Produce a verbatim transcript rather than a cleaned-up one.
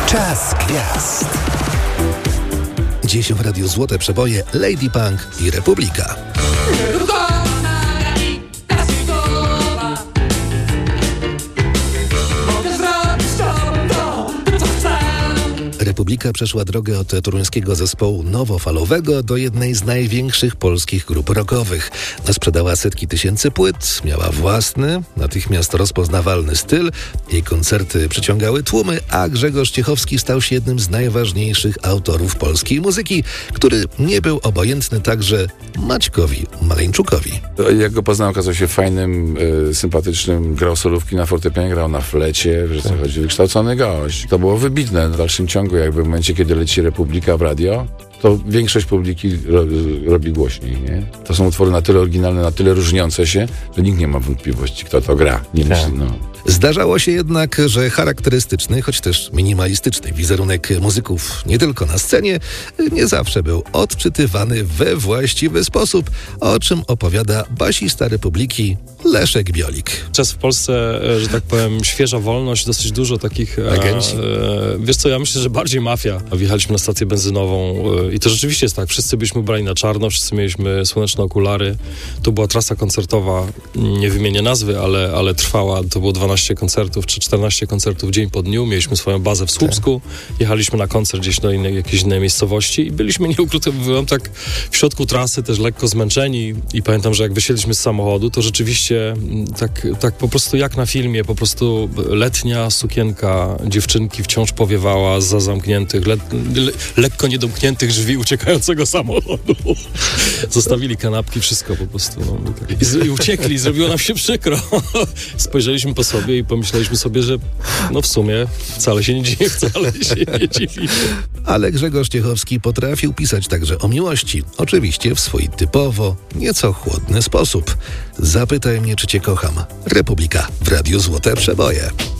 Czas gwiazd. Dziś w Radiu Złote Przeboje Lady Punk i Republika. Republika przeszła drogę od toruńskiego zespołu nowofalowego do jednej z największych polskich grup rockowych. Nasprzedała setki tysięcy płyt, miała własny, natychmiast rozpoznawalny styl. Jej koncerty przyciągały tłumy, a Grzegorz Ciechowski stał się jednym z najważniejszych autorów polskiej muzyki, który nie był obojętny także Maćkowi Maleńczukowi. Jak go poznałem, okazał się fajnym, y, sympatycznym, grał solówki na fortepianie, grał na flecie, że co chodzi, wykształcony gość. To było wybitne w dalszym ciągu, jakby w momencie, kiedy leci Republika w radio, to większość publiki ro, robi głośniej, nie? To są utwory na tyle oryginalne, na tyle różniące się, że nikt nie ma wątpliwości, kto to gra. Nie myśli, no. Zdarzało się jednak, że charakterystyczny, choć też minimalistyczny wizerunek muzyków nie tylko na scenie nie zawsze był odczytywany we właściwy sposób, o czym opowiada basista Republiki Leszek Biolik. Czas w Polsce, że tak powiem, świeża wolność, dosyć dużo takich agenci. E, wiesz co, ja myślę, że bardziej mafia. Wjechaliśmy na stację benzynową e, i to rzeczywiście jest tak. Wszyscy byśmy brali na czarno, wszyscy mieliśmy słoneczne okulary. To była trasa koncertowa, nie wymienię nazwy, ale, ale trwała, to było dwanaście koncertów czy czternaście koncertów dzień po dniu. Mieliśmy swoją bazę w Słupsku, jechaliśmy na koncert gdzieś do innej, jakiejś innej miejscowości i byliśmy, nie ukrywam, byłem tak w środku trasy też lekko zmęczeni i pamiętam, że jak wysiedliśmy z samochodu, to rzeczywiście tak, tak po prostu jak na filmie, po prostu letnia sukienka dziewczynki wciąż powiewała zza zamkniętych, le, le, lekko niedomkniętych drzwi uciekającego samochodu. Zostawili kanapki, wszystko po prostu. No, I, z, I uciekli, zrobiło nam się przykro. Spojrzeliśmy po sobie i pomyśleliśmy sobie, że no w sumie wcale się nie dziwi, wcale się nie dziwi. Ale Grzegorz Ciechowski potrafił pisać także o miłości. Oczywiście w swój typowo, nieco chłodny sposób. Zapytaj mnie, czy cię kocham. Republika w Radiu Złote Przeboje.